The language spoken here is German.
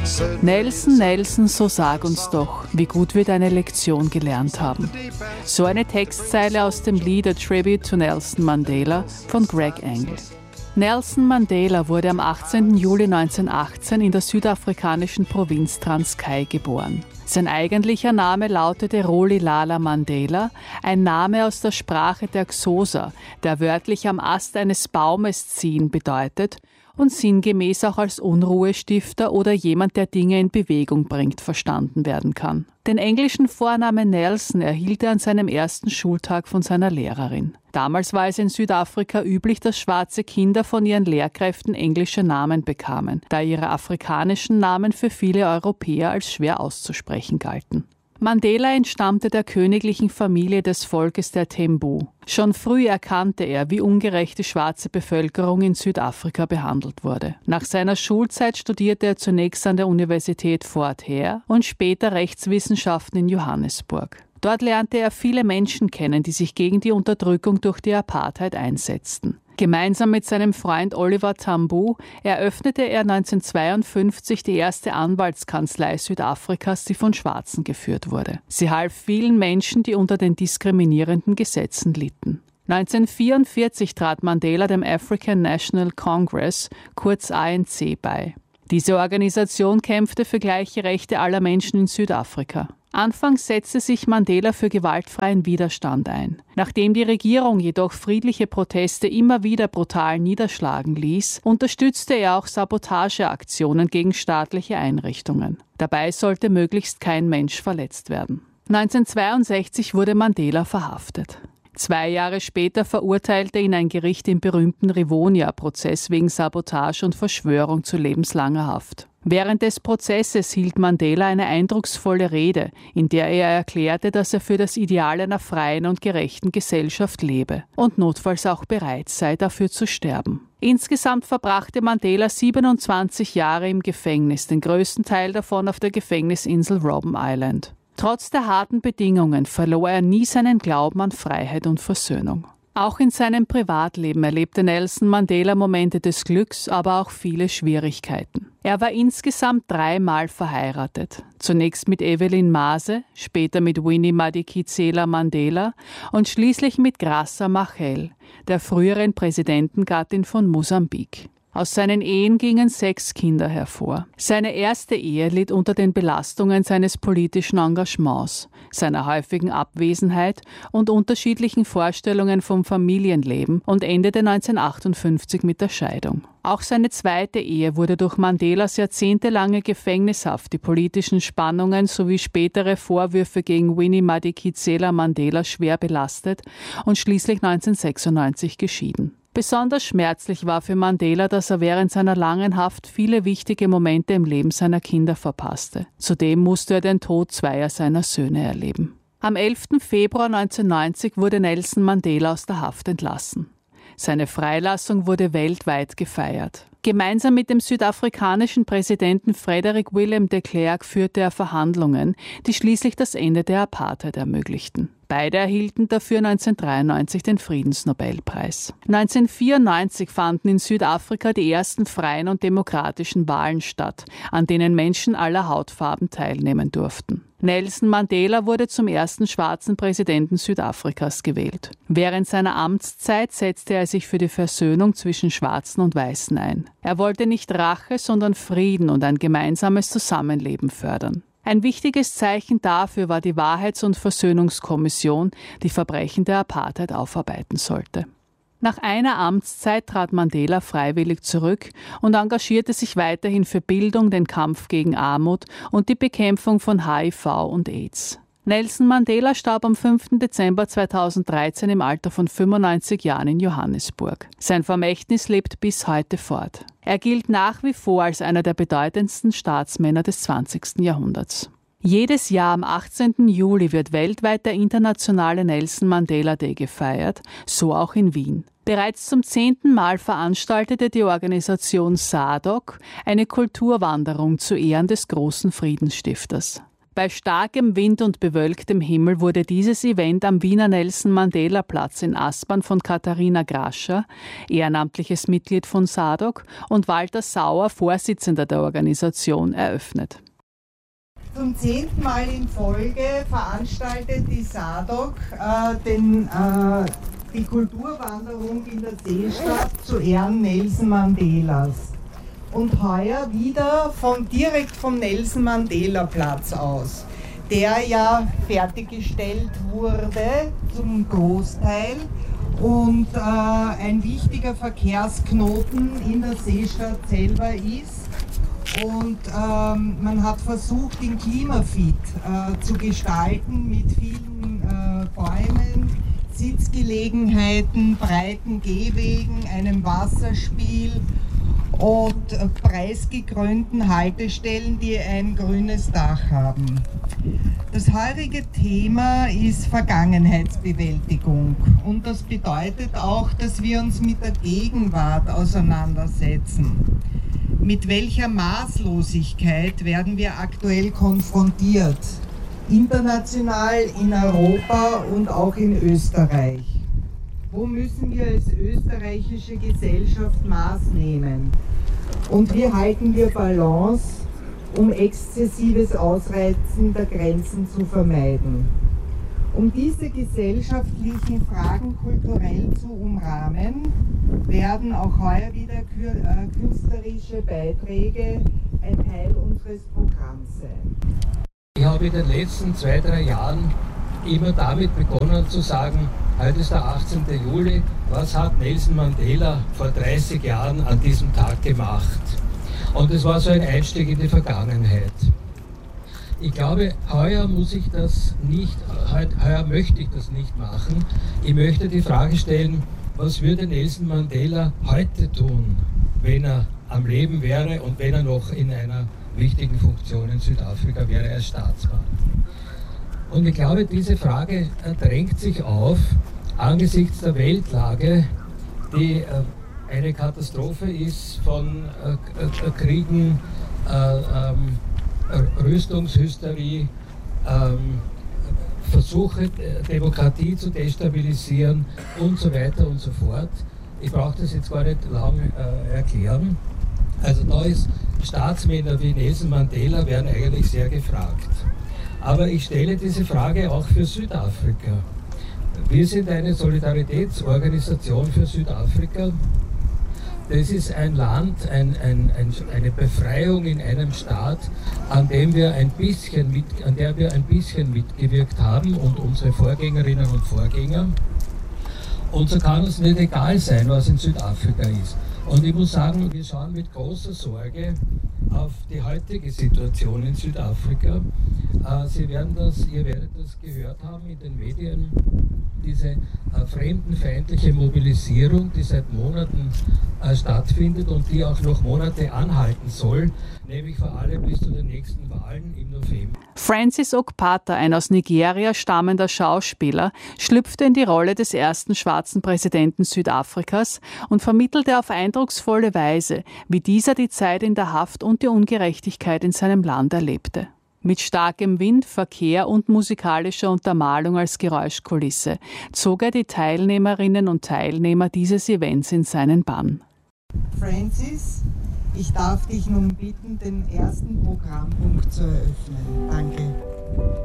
Nelson, Nelson, so sag uns doch, wie gut wir deine Lektion gelernt haben. So eine Textzeile aus dem Lied A Tribute to Nelson Mandela von Greg Engel. Nelson Mandela wurde am 18. Juli 1918 in der südafrikanischen Provinz Transkei geboren. Sein eigentlicher Name lautete Rolihlahla Mandela, ein Name aus der Sprache der Xhosa, der wörtlich am Ast eines Baumes ziehen bedeutet und sinngemäß auch als Unruhestifter oder jemand, der Dinge in Bewegung bringt, verstanden werden kann. Den englischen Vornamen Nelson erhielt er an seinem ersten Schultag von seiner Lehrerin. Damals war es in Südafrika üblich, dass schwarze Kinder von ihren Lehrkräften englische Namen bekamen, da ihre afrikanischen Namen für viele Europäer als schwer auszusprechen galten. Mandela entstammte der königlichen Familie des Volkes der Thembu. Schon früh erkannte er, wie ungerecht die schwarze Bevölkerung in Südafrika behandelt wurde. Nach seiner Schulzeit studierte er zunächst an der Universität Fort Hare und später Rechtswissenschaften in Johannesburg. Dort lernte er viele Menschen kennen, die sich gegen die Unterdrückung durch die Apartheid einsetzten. Gemeinsam mit seinem Freund Oliver Tambo eröffnete er 1952 die erste Anwaltskanzlei Südafrikas, die von Schwarzen geführt wurde. Sie half vielen Menschen, die unter den diskriminierenden Gesetzen litten. 1944 trat Mandela dem African National Congress, kurz ANC, bei. Diese Organisation kämpfte für gleiche Rechte aller Menschen in Südafrika. Anfangs setzte sich Mandela für gewaltfreien Widerstand ein. Nachdem die Regierung jedoch friedliche Proteste immer wieder brutal niederschlagen ließ, unterstützte er auch Sabotageaktionen gegen staatliche Einrichtungen. Dabei sollte möglichst kein Mensch verletzt werden. 1962 wurde Mandela verhaftet. 2 Jahre später verurteilte ihn ein Gericht im berühmten Rivonia-Prozess wegen Sabotage und Verschwörung zu lebenslanger Haft. Während des Prozesses hielt Mandela eine eindrucksvolle Rede, in der er erklärte, dass er für das Ideal einer freien und gerechten Gesellschaft lebe und notfalls auch bereit sei, dafür zu sterben. Insgesamt verbrachte Mandela 27 Jahre im Gefängnis, den größten Teil davon auf der Gefängnisinsel Robben Island. Trotz der harten Bedingungen verlor er nie seinen Glauben an Freiheit und Versöhnung. Auch in seinem Privatleben erlebte Nelson Mandela Momente des Glücks, aber auch viele Schwierigkeiten. Er war insgesamt 3-mal verheiratet. Zunächst mit Evelyn Mase, später mit Winnie Madikizela Mandela und schließlich mit Graça Machel, der früheren Präsidentengattin von Mosambik. Aus seinen Ehen gingen 6 Kinder hervor. Seine erste Ehe litt unter den Belastungen seines politischen Engagements, seiner häufigen Abwesenheit und unterschiedlichen Vorstellungen vom Familienleben und endete 1958 mit der Scheidung. Auch seine zweite Ehe wurde durch Mandelas jahrzehntelange Gefängnishaft, die politischen Spannungen sowie spätere Vorwürfe gegen Winnie Madikizela Mandela schwer belastet und schließlich 1996 geschieden. Besonders schmerzlich war für Mandela, dass er während seiner langen Haft viele wichtige Momente im Leben seiner Kinder verpasste. Zudem musste er den Tod 2 seiner Söhne erleben. Am 11. Februar 1990 wurde Nelson Mandela aus der Haft entlassen. Seine Freilassung wurde weltweit gefeiert. Gemeinsam mit dem südafrikanischen Präsidenten Frederick Willem de Klerk führte er Verhandlungen, die schließlich das Ende der Apartheid ermöglichten. Beide erhielten dafür 1993 den Friedensnobelpreis. 1994 fanden in Südafrika die ersten freien und demokratischen Wahlen statt, an denen Menschen aller Hautfarben teilnehmen durften. Nelson Mandela wurde zum ersten schwarzen Präsidenten Südafrikas gewählt. Während seiner Amtszeit setzte er sich für die Versöhnung zwischen Schwarzen und Weißen ein. Er wollte nicht Rache, sondern Frieden und ein gemeinsames Zusammenleben fördern. Ein wichtiges Zeichen dafür war die Wahrheits- und Versöhnungskommission, die Verbrechen der Apartheid aufarbeiten sollte. Nach einer Amtszeit trat Mandela freiwillig zurück und engagierte sich weiterhin für Bildung, den Kampf gegen Armut und die Bekämpfung von HIV und AIDS. Nelson Mandela starb am 5. Dezember 2013 im Alter von 95 Jahren in Johannesburg. Sein Vermächtnis lebt bis heute fort. Er gilt nach wie vor als einer der bedeutendsten Staatsmänner des 20. Jahrhunderts. Jedes Jahr am 18. Juli wird weltweit der internationale Nelson Mandela Day gefeiert, so auch in Wien. Bereits zum 10. Mal veranstaltete die Organisation SADC eine Kulturwanderung zu Ehren des großen Friedensstifters. Bei starkem Wind und bewölktem Himmel wurde dieses Event am Wiener Nelson-Mandela-Platz in Aspern von Katharina Grascher, ehrenamtliches Mitglied von SADOK, und Walter Sauer, Vorsitzender der Organisation, eröffnet. Zum 10. Mal in Folge veranstaltet die SADOK die Kulturwanderung in der Seestadt zu Ehren Nelson Mandelas. Und heuer wieder direkt vom Nelson-Mandela-Platz aus, der ja fertiggestellt wurde zum Großteil und ein wichtiger Verkehrsknoten in der Seestadt selber ist. Und man hat versucht, ihn klimafit zu gestalten mit vielen Bäumen, Sitzgelegenheiten, breiten Gehwegen, einem Wasserspiel und preisgekrönten Haltestellen, die ein grünes Dach haben. Das heutige Thema ist Vergangenheitsbewältigung und das bedeutet auch, dass wir uns mit der Gegenwart auseinandersetzen. Mit welcher Maßlosigkeit werden wir aktuell konfrontiert? International, in Europa und auch in Österreich. Wo müssen wir als österreichische Gesellschaft Maß nehmen? Und wie halten wir Balance, um exzessives Ausreizen der Grenzen zu vermeiden? Um diese gesellschaftlichen Fragen kulturell zu umrahmen, werden auch heuer wieder künstlerische Beiträge ein Teil unseres Programms sein. Ich habe in den letzten 2-3 Jahren immer damit begonnen zu sagen, heute ist der 18. Juli, was hat Nelson Mandela vor 30 Jahren an diesem Tag gemacht? Und es war so ein Einstieg in die Vergangenheit. Ich glaube, heuer möchte ich das nicht machen. Ich möchte die Frage stellen, was würde Nelson Mandela heute tun, wenn er am Leben wäre und wenn er noch in einer wichtigen Funktion in Südafrika wäre als Staatsmann. Und ich glaube, diese Frage drängt sich auf angesichts der Weltlage, die eine Katastrophe ist von Kriegen, Rüstungshysterie, Versuche, Demokratie zu destabilisieren und so weiter und so fort. Ich brauche das jetzt gar nicht lang erklären. Also da ist Staatsmänner wie Nelson Mandela werden eigentlich sehr gefragt. Aber ich stelle diese Frage auch für Südafrika. Wir sind eine Solidaritätsorganisation für Südafrika. Das ist ein Land, eine Befreiung in einem Staat, an der wir ein bisschen mitgewirkt haben und unsere Vorgängerinnen und Vorgänger. Und so kann es nicht egal sein, was in Südafrika ist. Und ich muss sagen, wir schauen mit großer Sorge auf die heutige Situation in Südafrika. Ihr werdet das gehört haben in den Medien, diese fremdenfeindliche Mobilisierung, die seit Monaten stattfindet und die auch noch Monate anhalten soll, nämlich vor allem bis zu den nächsten Wahlen im November. Francis Okpata, ein aus Nigeria stammender Schauspieler, schlüpfte in die Rolle des ersten schwarzen Präsidenten Südafrikas und vermittelte auf eindrucksvolle Weise, wie dieser die Zeit in der Haft und die Ungerechtigkeit in seinem Land erlebte. Mit starkem Wind, Verkehr und musikalischer Untermalung als Geräuschkulisse zog er die Teilnehmerinnen und Teilnehmer dieses Events in seinen Bann. Francis, ich darf dich nun bitten, den ersten Programmpunkt zu eröffnen. Danke.